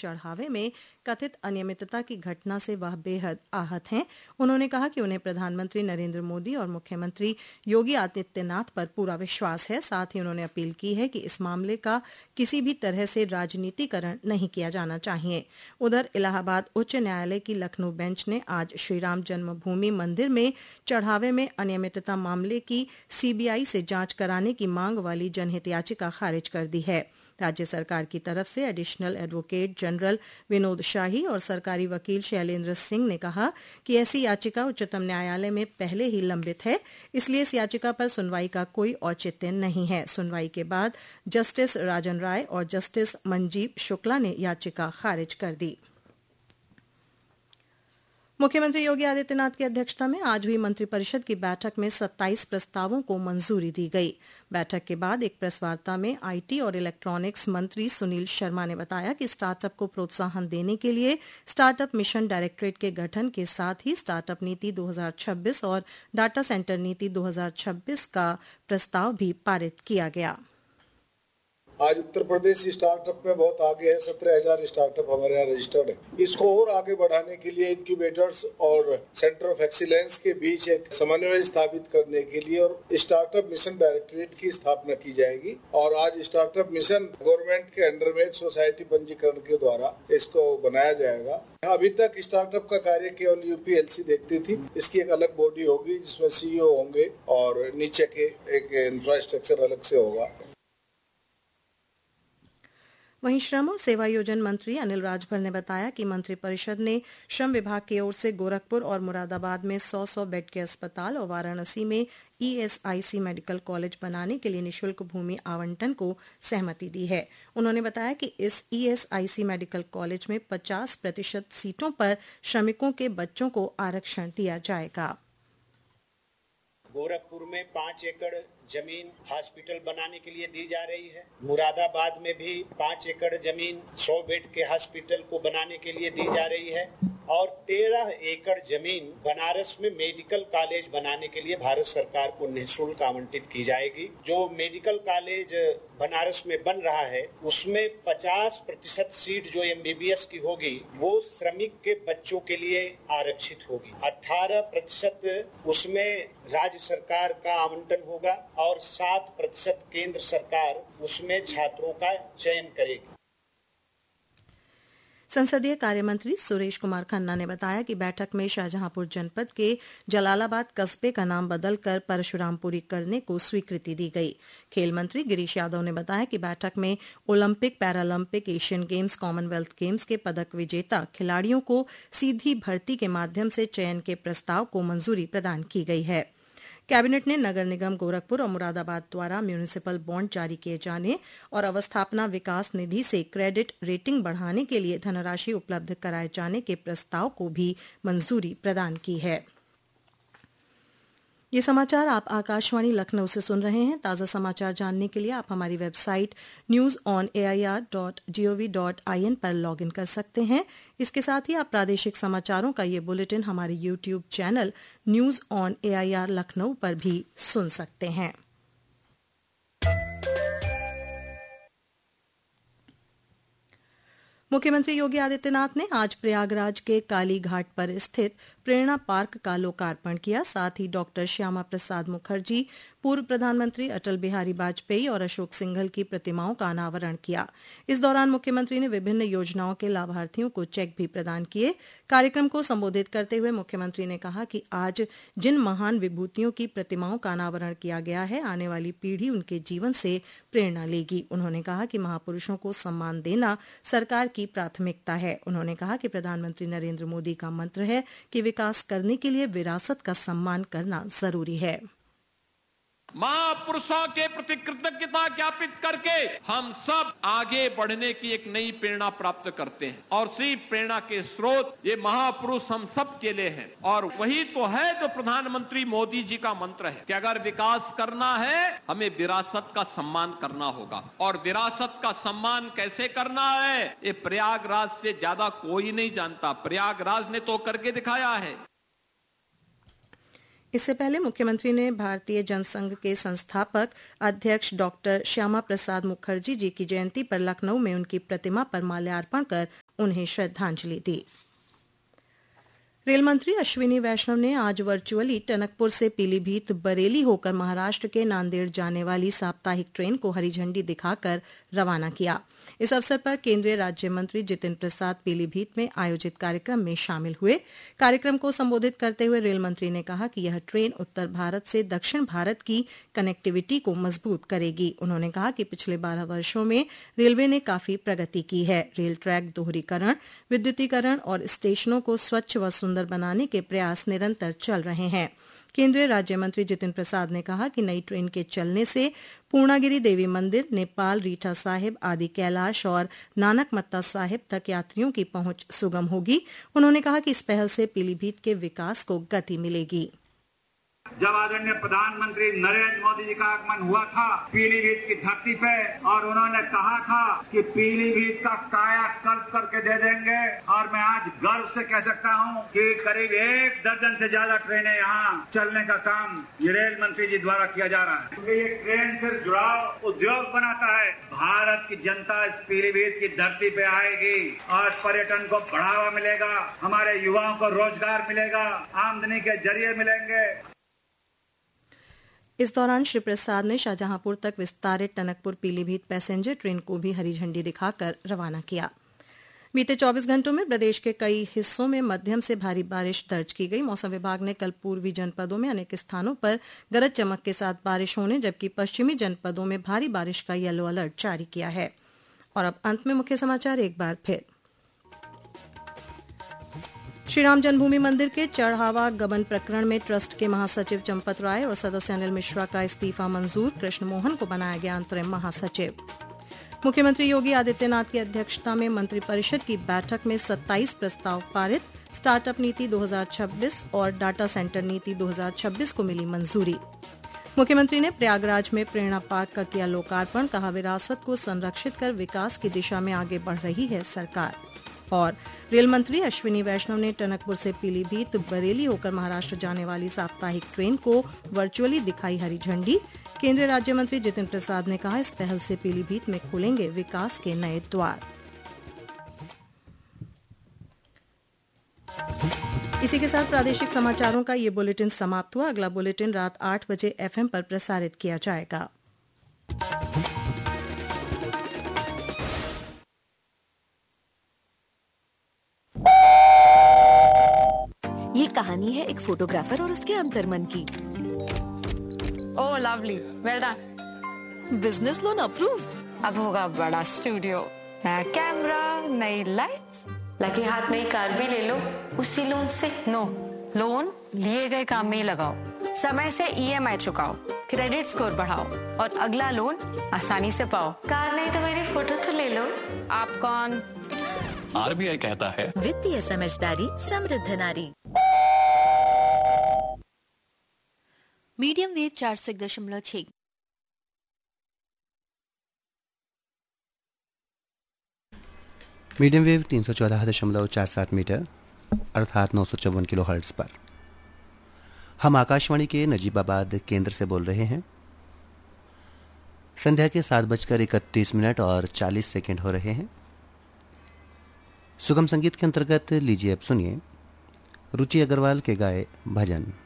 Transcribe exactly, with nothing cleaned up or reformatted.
चढ़ावे में कथित अनियमितता की घटना से वह बेहद आहत हैं। उन्होंने कहा कि उन्हें प्रधानमंत्री नरेंद्र मोदी और मुख्यमंत्री योगी आदित्यनाथ पर पूरा विश्वास है। साथ ही उन्होंने अपील की है कि इस मामले का किसी भी तरह से राजनीतिकरण नहीं किया जाना चाहिए। उधर इलाहाबाद उच्च न्यायालय की लखनऊ बेंच ने आज श्रीराम जन्मभूमि मंदिर में चढ़ावे में अनियमितता मामले की सीबीआई से जांच कराने की मांग वाली जनहित याचिका खारिज कर दी है। राज्य सरकार की तरफ से एडिशनल एडवोकेट जनरल विनोद शाही और सरकारी वकील शैलेंद्र सिंह ने कहा कि ऐसी याचिका उच्चतम न्यायालय में पहले ही लंबित है, इसलिए इस याचिका पर सुनवाई का कोई औचित्य नहीं है। सुनवाई के बाद जस्टिस राजन राय और जस्टिस मंजीव शुक्ला ने याचिका खारिज कर दी। मुख्यमंत्री योगी आदित्यनाथ की अध्यक्षता में आज हुई मंत्रिपरिषद की बैठक में सत्ताईस प्रस्तावों को मंजूरी दी गई। बैठक के बाद एक प्रेस वार्ता में आईटी और इलेक्ट्रॉनिक्स मंत्री सुनील शर्मा ने बताया कि स्टार्टअप को प्रोत्साहन देने के लिए स्टार्टअप मिशन डायरेक्टरेट के गठन के साथ ही स्टार्टअप नीति दो हज़ार छब्बीस और डाटा सेंटर नीति दो हज़ार छब्बीस का प्रस्ताव भी पारित किया गया। आज उत्तर प्रदेश स्टार्टअप में बहुत आगे है। सत्रह हजार स्टार्टअप हमारे यहाँ रजिस्टर्ड है। इसको और आगे बढ़ाने के लिए इंक्यूबेटर्स और सेंटर ऑफ एक्सीलेंस के बीच एक समन्वय स्थापित करने के लिए और स्टार्टअप मिशन डायरेक्टरेट की स्थापना की जाएगी। और आज स्टार्टअप मिशन गवर्नमेंट के अंडर में एक सोसाइटी पंजीकरण के द्वारा इसको बनाया जाएगा। अभी तक स्टार्टअप का कार्य केवल यूपीएलसी देखती थी। इसकी एक अलग बॉडी होगी जिसमें सीईओ होंगे और नीचे के एक इंफ्रास्ट्रक्चर अलग से होगा। वहीं श्रम और सेवायोजन मंत्री अनिल राजभर ने बताया कि मंत्रिपरिषद ने श्रम विभाग की ओर से गोरखपुर और मुरादाबाद में सौ सौ बेड के अस्पताल और वाराणसी में ईएसआईसी मेडिकल कॉलेज बनाने के लिए निःशुल्क भूमि आवंटन को सहमति दी है। उन्होंने बताया कि इस ईएसआईसी मेडिकल कॉलेज में पचास प्रतिशत सीटों पर श्रमिकों के बच्चों को आरक्षण दिया जाएगा। गोरखपुर में पाँच एकड़ जमीन हॉस्पिटल बनाने के लिए दी जा रही है। मुरादाबाद में भी पाँच एकड़ जमीन सौ बेड के हॉस्पिटल को बनाने के लिए दी जा रही है और तेरह एकड़ जमीन बनारस में मेडिकल कॉलेज बनाने के लिए भारत सरकार को निःशुल्क आवंटित की जाएगी। जो मेडिकल कॉलेज बनारस में बन रहा है उसमें पचास प्रतिशत सीट जो एमबीबीएस की होगी वो श्रमिक के बच्चों के लिए आरक्षित होगी। अठारह प्रतिशत उसमें राज्य सरकार का आवंटन होगा और सात प्रतिशत केंद्र सरकार उसमें छात्रों का चयन करेगी। संसदीय कार्य मंत्री सुरेश कुमार खन्ना ने बताया कि बैठक में शाहजहांपुर जनपद के जलालाबाद कस्बे का नाम बदलकर परशुरामपुरी करने को स्वीकृति दी गई। खेल मंत्री गिरीश यादव ने बताया कि बैठक में Olympic, Paralympic, Asian games, Commonwealth games के पदक विजेता खिलाड़ियों को सीधी भर्ती के माध्यम से चयन के प्रस्ताव को मंजूरी प्रदान की गई है। कैबिनेट ने नगर निगम गोरखपुर और मुरादाबाद द्वारा म्यूनिसिपल बॉन्ड जारी किए जाने और अवस्थापना विकास निधि से क्रेडिट रेटिंग बढ़ाने के लिए धनराशि उपलब्ध कराए जाने के प्रस्ताव को भी मंजूरी प्रदान की है। ये समाचार आप आकाशवाणी लखनऊ से सुन रहे हैं। ताज़ा समाचार जानने के लिए आप हमारी website news on A I R dot G O V dot I N पर लॉगिन कर सकते हैं। इसके साथ ही आप प्रादेशिक समाचारों का ये बुलेटिन हमारे YouTube channel news on A I R Lucknow पर भी सुन सकते हैं। मुख्यमंत्री योगी आदित्यनाथ ने आज प्रयागराज के काली घाट पर स्थित प्रेरणा पार्क का लोकार्पण किया। साथ ही डॉक्टर श्यामा प्रसाद मुखर्जी, पूर्व प्रधानमंत्री अटल बिहारी वाजपेयी और अशोक सिंघल की प्रतिमाओं का अनावरण किया। इस दौरान मुख्यमंत्री ने विभिन्न योजनाओं के लाभार्थियों को चेक भी प्रदान किए। कार्यक्रम को संबोधित करते हुए मुख्यमंत्री ने कहा कि आज जिन महान विभूतियों की प्रतिमाओं का अनावरण किया गया है, आने वाली पीढ़ी उनके जीवन से प्रेरणा लेगी। उन्होंने कहा कि महापुरुषों को सम्मान देना सरकार की प्राथमिकता है। उन्होंने कहा कि प्रधानमंत्री नरेंद्र मोदी का मंत्र है कि विकास करने के लिए विरासत का सम्मान करना जरूरी है। महापुरुषों के प्रति कृतज्ञता ज्ञापित करके हम सब आगे बढ़ने की एक नई प्रेरणा प्राप्त करते हैं और इसी प्रेरणा के स्रोत ये महापुरुष हम सब के लिए हैं। और वही तो है जो प्रधानमंत्री मोदी जी का मंत्र है कि अगर विकास करना है हमें विरासत का सम्मान करना होगा। और विरासत का सम्मान कैसे करना है ये प्रयागराज से ज्यादा कोई नहीं जानता। प्रयागराज ने तो करके दिखाया है। इससे पहले मुख्यमंत्री ने भारतीय जनसंघ के संस्थापक अध्यक्ष डॉक्टर श्यामा प्रसाद मुखर्जी जी की जयंती पर लखनऊ में उनकी प्रतिमा पर माल्यार्पण कर उन्हें श्रद्धांजलि दी। रेल मंत्री अश्विनी वैष्णव ने आज वर्चुअली टनकपुर से पीलीभीत बरेली होकर महाराष्ट्र के नांदेड़ जाने वाली साप्ताहिक ट्रेन को हरी झंडी दिखाकर रवाना किया। इस अवसर पर केंद्रीय राज्य मंत्री जितिन प्रसाद पीलीभीत में आयोजित कार्यक्रम में शामिल हुए। कार्यक्रम को संबोधित करते हुए रेल मंत्री ने कहा कि यह ट्रेन उत्तर भारत से दक्षिण भारत की कनेक्टिविटी को मजबूत करेगी। उन्होंने कहा कि पिछले बारह वर्षों में रेलवे ने काफी प्रगति की है। रेल ट्रैक दोहरीकरण, विद्युतीकरण और स्टेशनों को स्वच्छ व सुंदर बनाने के प्रयास निरंतर चल रहे हैं। केंद्रीय राज्य मंत्री जितिन प्रसाद ने कहा कि नई ट्रेन के चलने से पूर्णागिरी देवी मंदिर, नेपाल, रीठा साहिब आदि कैलाश और नानक मत्ता साहिब तक यात्रियों की पहुंच सुगम होगी। उन्होंने कहा कि इस पहल से पीलीभीत के विकास को गति मिलेगी। जब आदरणीय प्रधानमंत्री नरेंद्र मोदी जी का आगमन हुआ था पीलीभीत की धरती पे और उन्होंने कहा था कि पीलीभीत का कायाकल्प करके दे देंगे, और मैं आज गर्व से कह सकता हूं कि करीब एक दर्जन से ज्यादा ट्रेनें यहाँ चलने का काम ये रेल मंत्री जी द्वारा किया जा रहा है। क्योंकि ये ट्रेन से जुड़ाव उद्योग बनाता है। भारत की जनता इस पीलीभीत की धरती पे आएगी और पर्यटन को बढ़ावा मिलेगा, हमारे युवाओं को रोजगार मिलेगा, आमदनी के जरिए मिलेंगे। इस दौरान श्री प्रसाद ने शाहजहांपुर तक विस्तारित टनकपुर पीलीभीत पैसेंजर ट्रेन को भी हरी झंडी दिखाकर रवाना किया। बीते चौबीस घंटों में प्रदेश के कई हिस्सों में मध्यम से भारी बारिश दर्ज की गई। मौसम विभाग ने कल पूर्वी जनपदों में अनेक स्थानों पर गरज चमक के साथ बारिश होने, जबकि पश्चिमी जनपदों में भारी बारिश का येलो अलर्ट जारी किया है। और अब अंत में मुख्य समाचार एक बार फिर। श्री राम जन्मभूमि मंदिर के चढ़ावा गबन प्रकरण में ट्रस्ट के महासचिव चंपत राय और सदस्य अनिल मिश्रा का इस्तीफा मंजूर, कृष्ण मोहन को बनाया गया अंतरिम महासचिव। मुख्यमंत्री योगी आदित्यनाथ की अध्यक्षता में मंत्रिपरिषद की बैठक में सत्ताईस प्रस्ताव पारित, स्टार्टअप नीति दो हज़ार छब्बीस और डाटा सेंटर नीति दो हज़ार छब्बीस को मिली मंजूरी। मुख्यमंत्री ने प्रयागराज में प्रेरणा पार्क का किया लोकार्पण, कहा विरासत को संरक्षित कर विकास की दिशा में आगे बढ़ रही है सरकार। और रेल मंत्री अश्विनी वैष्णव ने टनकपुर से पीलीभीत बरेली होकर महाराष्ट्र जाने वाली साप्ताहिक ट्रेन को वर्चुअली दिखाई हरी झंडी। केंद्रीय राज्य मंत्री जितिन प्रसाद ने कहा इस पहल से पीलीभीत में खुलेंगे विकास के नए द्वार। इसी के साथ प्रादेशिक समाचारों का ये बुलेटिन समाप्त हुआ। अगला बुलेटिन रात आठ बजे एफएम पर प्रसारित किया जाएगा। ये कहानी है एक फोटोग्राफर और उसके अंतर्मन की। ओह lovely, well done. Business loan approved. अब होगा बड़ा स्टूडियो, नया कैमरा, नई लाइट्स, लगे हाथ नई कार भी ले लो उसी लोन से। नो, लोन लिए गए काम में ही लगाओ, समय से ईएमआई चुकाओ, क्रेडिट स्कोर बढ़ाओ और अगला लोन आसानी से पाओ। कार नहीं तो मेरी फोटो तो ले लो। आप कौन? आरबीआई कहता है वित्तीय समझदारी समृद्ध नारी। मीडियम वेव चार सौ एक दशमलव छह। मीडियम वेव तीन सौ चौदह दशमलव चार सात मीटर अर्थात नौ सौ चौवन किलो हर्ट्ज पर हम आकाशवाणी के नजीबाबाद केंद्र से बोल रहे हैं। संध्या के सात बजकर इकतीस मिनट और चालीस सेकेंड हो रहे हैं। सुगम संगीत के अंतर्गत लीजिए अब सुनिए रुचि अग्रवाल के गाए भजन।